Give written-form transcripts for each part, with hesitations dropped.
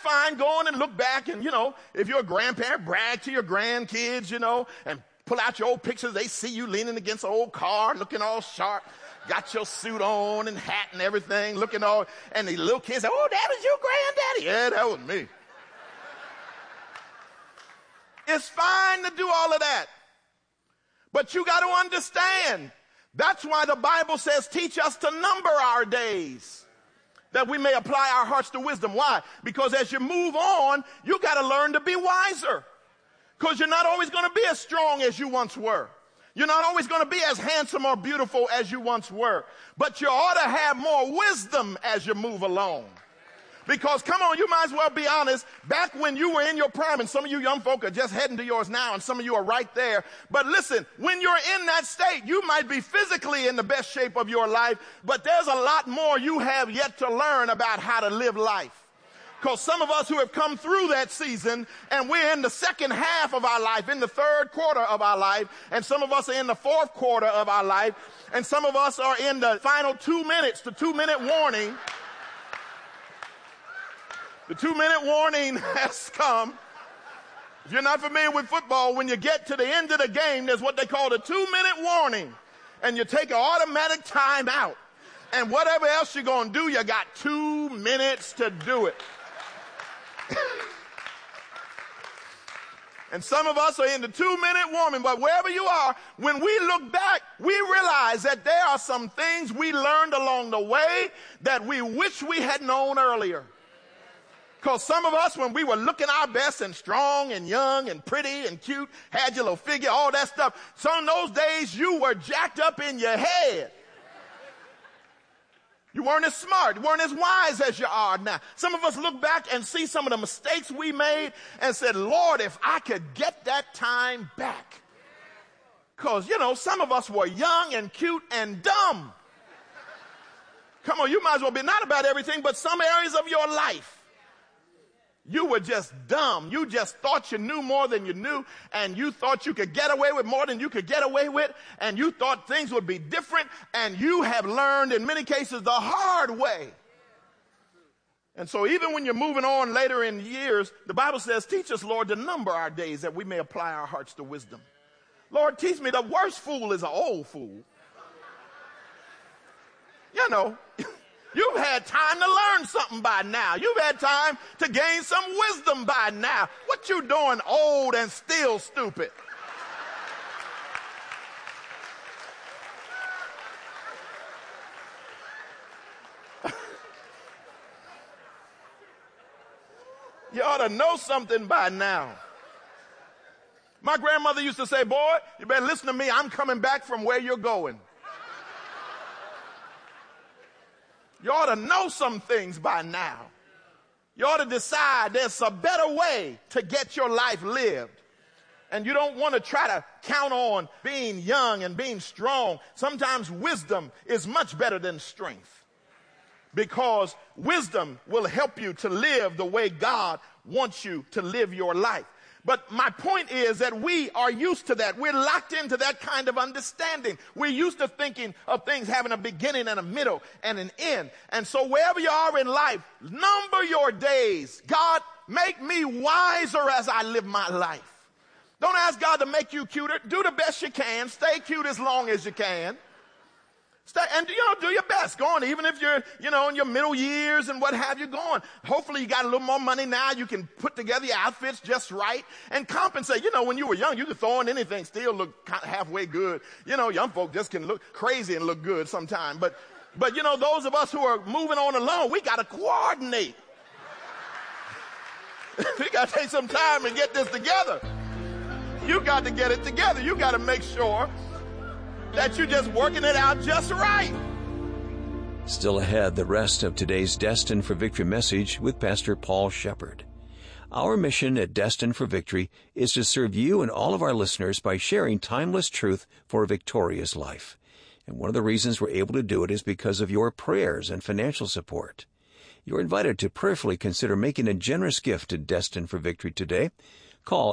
fine. Go on and look back and, if you're a grandparent, brag to your grandkids, and pull out your old pictures. They see you leaning against an old car, looking all sharp. Got your suit on and hat and everything, looking all, and the little kids say, oh, that was your granddaddy. Yeah, that was me. It's fine to do all of that. But you got to understand, that's why the Bible says, teach us to number our days, that we may apply our hearts to wisdom. Why? Because as you move on, you got to learn to be wiser. Because you're not always going to be as strong as you once were. You're not always going to be as handsome or beautiful as you once were. But you ought to have more wisdom as you move along. Because, come on, you might as well be honest, back when you were in your prime, and some of you young folk are just heading to yours now, and some of you are right there. But listen, when you're in that state, you might be physically in the best shape of your life, but there's a lot more you have yet to learn about how to live life. Because some of us who have come through that season, and we're in the second half of our life, in the third quarter of our life, and some of us are in the fourth quarter of our life, and some of us are in the final 2 minutes, the 2-minute warning. The 2-minute warning has come. If you're not familiar with football, when you get to the end of the game, there's what they call the 2-minute warning, and you take an automatic timeout. And whatever else you're going to do, you got 2 minutes to do it. And some of us are in the 2-minute warning, but wherever you are, when we look back, we realize that there are some things we learned along the way that we wish we had known earlier. Because some of us, when we were looking our best and strong and young and pretty and cute, had your little figure, all that stuff, some of those days you were jacked up in your head. You weren't as smart. You weren't as wise as you are now. Some of us look back and see some of the mistakes we made and said, Lord, if I could get that time back. Because, some of us were young and cute and dumb. Come on, you might as well be not about everything, but some areas of your life. You were just dumb. You just thought you knew more than you knew, and you thought you could get away with more than you could get away with, and you thought things would be different, and you have learned in many cases the hard way. And so even when you're moving on later in years, the Bible says, teach us, Lord, to number our days that we may apply our hearts to wisdom. Lord, teach me. The worst fool is an old fool. You've had time to learn something by now. You've had time to gain some wisdom by now. What you doing old and still stupid? You ought to know something by now. My grandmother used to say, boy, you better listen to me. I'm coming back from where you're going. You ought to know some things by now. You ought to decide there's a better way to get your life lived. And you don't want to try to count on being young and being strong. Sometimes wisdom is much better than strength. Because wisdom will help you to live the way God wants you to live your life. But my point is that we are used to that. We're locked into that kind of understanding. We're used to thinking of things having a beginning and a middle and an end. And so wherever you are in life, number your days. God, make me wiser as I live my life. Don't ask God to make you cuter. Do the best you can. Stay cute as long as you can. And, do your best. Go on, even if you're, in your middle years and what have you, go on. Hopefully you got a little more money now. You can put together your outfits just right and compensate. When you were young, you could throw on anything, still look kind of halfway good. Young folk just can look crazy and look good sometimes. But those of us who are moving on alone, we got to coordinate. We got to take some time and get this together. You got to get it together. You got to make sure that you're just working it out just right. Still ahead, the rest of today's Destined for Victory message with Pastor Paul Shepard. Our mission at Destined for Victory is to serve you and all of our listeners by sharing timeless truth for a victorious life. And one of the reasons we're able to do it is because of your prayers and financial support. You're invited to prayerfully consider making a generous gift to Destined for Victory today. Call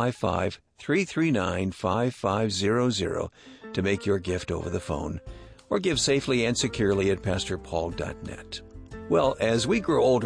855-339-5500 to make your gift over the phone, or give safely and securely at pastorpaul.net. Well, as we grow older,